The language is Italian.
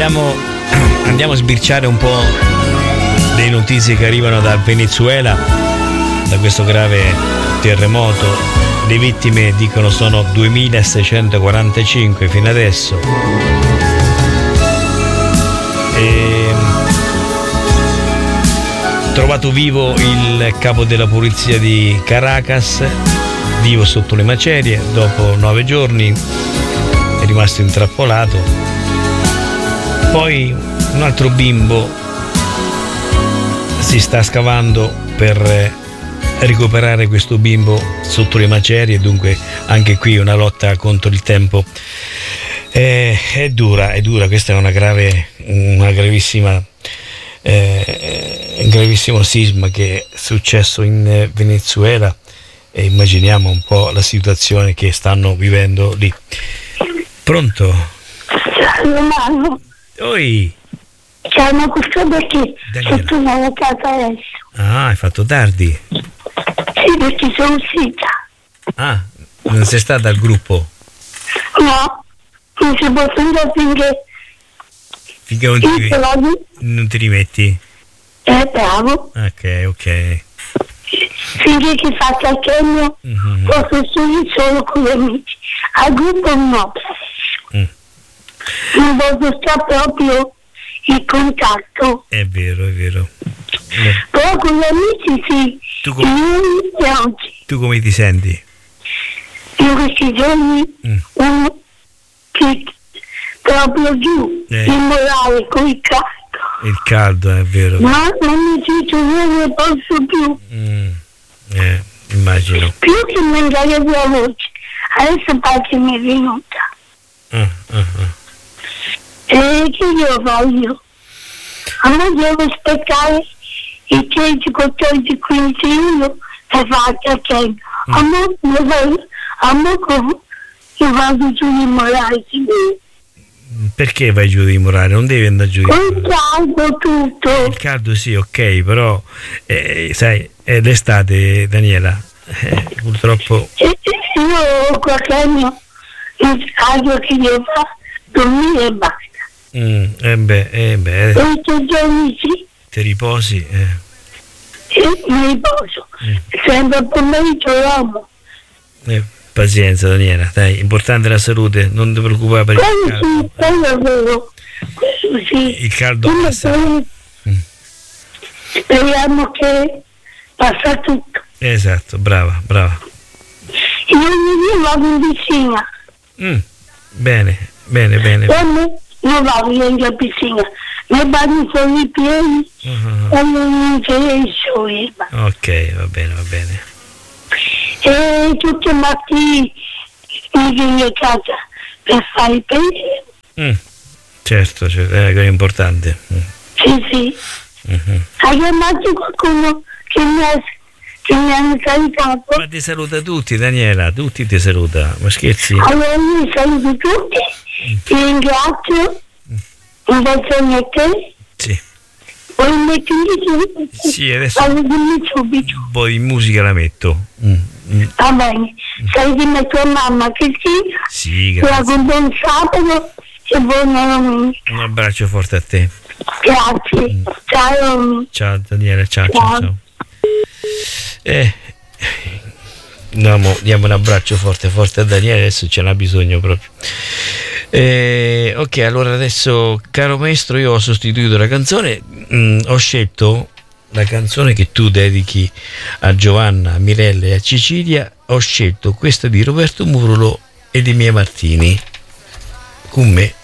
andiamo a sbirciare un po' le notizie che arrivano dal Venezuela, da questo grave terremoto. Le vittime dicono sono 2645 fino adesso. Trovato vivo il capo della polizia di Caracas, vivo sotto le macerie, dopo 9 giorni è rimasto intrappolato. Poi un altro bimbo si sta scavando per recuperare questo bimbo sotto le macerie, dunque anche qui una lotta contro il tempo. È dura, questa è un gravissimo sisma che è successo in Venezuela, e immaginiamo un po' la situazione che stanno vivendo lì. Pronto? Ciao Romano. Oi. Ciao, ma questo perché sono tornata a casa adesso. Ah, hai fatto tardi? Sì, perché sono uscita. Ah, non sei stata al gruppo? No, non si può andare finché non ti rimetti? Bravo. Ok. Finché che faccia il chemio, posso stare solo con gli amici. Al gruppo no. Non posso stare proprio in contatto. È vero. Però con gli amici sì. Ieri e oggi. Tu come ti senti? In questi giorni uno che proprio giù, il morale con il caldo. Il caldo, è vero. Ma non mi sento, non ne posso più. Immagino. Più che mangiare la voce. Adesso pace mi è venuta. E che io voglio? A me devo aspettare i 13, 14, 15 euro e faccia che a me io vado giù di morale. Perché vai giù di morale? Non devi andare giù di morale. Il caldo tutto. Il caldo sì, ok, però sai, è l'estate, Daniela. Purtroppo. Io ho qualche anno in caldo che devo dormire e basta. Questi giorni sì. Ti riposi? Mi riposo. Sempre al pomeriggio l'amo. Pazienza, Daniela, dai, importante la salute, non ti preoccupare per il caldo. Quello è vero. Quello sì. Il caldo passa. Speriamo che passa tutto. Esatto, brava. Io mi vado in piscina. Bene. Non vado in piscina, mi vado solo i piedi e non c'è il sole. Ok, va bene. E tutte le mattine mi viene a casa per fare il pensiero. Certo, è importante. Sì. Hai chiamato qualcuno che mi hanno salutato? Ma ti saluta tutti, Daniela, tutti ti saluta, ma scherzi? Allora io saluto tutti, ti ringrazio, un bacione a te. Sì. Vuoi mettere Sì, adesso subito. poi in musica la metto. Va bene, salutami a tua mamma Cristina. Sì, grazie. Buon sabato e buona domenica. Un abbraccio forte a te. Grazie. Ciao. Ciao Daniela, ciao. Diamo un abbraccio forte a Daniele, adesso ce n'ha bisogno proprio. Ok, allora adesso, caro maestro, io ho sostituito la canzone, ho scelto la canzone che tu dedichi a Giovanna, a Mirella e a Cecilia. Ho scelto questa di Roberto Murolo e di Mia Martini, con me.